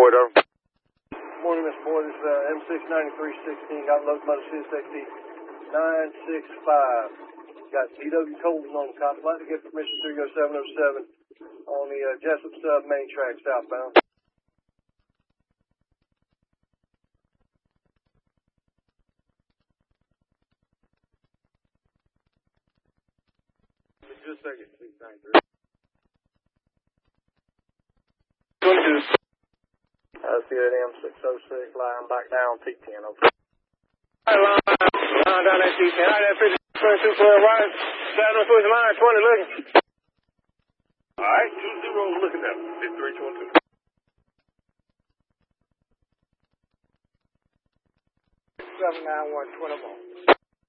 Boyd, over. Morning, Mr. Boyd. This is M69316. Got locomotive CSXD 965. Got DW Colton on the cop. I'd like to get permission to go 707 on the Jessup Sub main track southbound. Just a second, please. 93. 22. See that M606 lying back down T10. Okay. Line down that T10. All right, that 50 for a right. 7 switch line 20 looking. All right, 20 looking at 5322. 791 20 more.